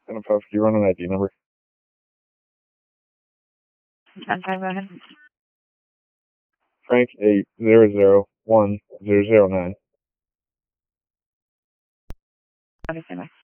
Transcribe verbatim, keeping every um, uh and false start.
And Puff, can you run an I D number? I'm sorry, go ahead. Frank eight zero zero one zero zero nine. Okay, stand by.